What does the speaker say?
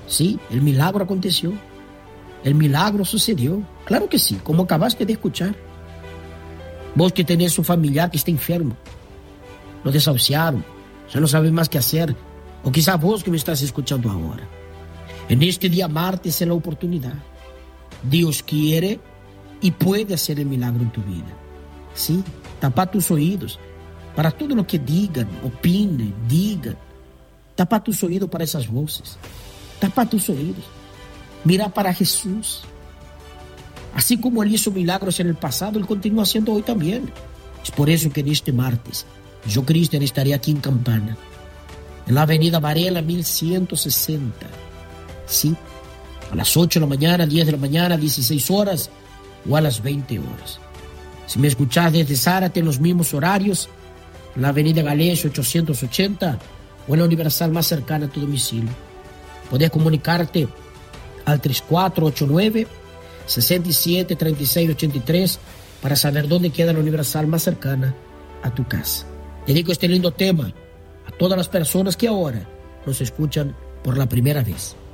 Sí, el milagro aconteció. El milagro sucedió. Claro que sí, como acabaste de escuchar. Vos que tenés un familiar que está enfermo, lo desahuciaron, ya no sabe más qué hacer. O quizá vos que me estás escuchando ahora. En este día martes es la oportunidad. Dios quiere y puede hacer el milagro en tu vida. Sí, tapa tus oídos para todo lo que digan, opinen, digan. Tapa tus oídos para esas voces. Tapa tus oídos. Mira para Jesús. Así como Él hizo milagros en el pasado, Él continúa haciendo hoy también. Es por eso que en este martes, yo, Cristian, estaré aquí en Campana, en la avenida Varela 1160. Sí, a las 8 de la mañana, 10 de la mañana, 16 horas o a las 20 horas. Si me escuchás desde Zárate en los mismos horarios, en la avenida Galecio 880 o en la Universal más cercana a tu domicilio, podés comunicarte al 3489-673683 para saber dónde queda la Universal más cercana a tu casa. Dedico este lindo tema a todas las personas que ahora nos escuchan por la primera vez.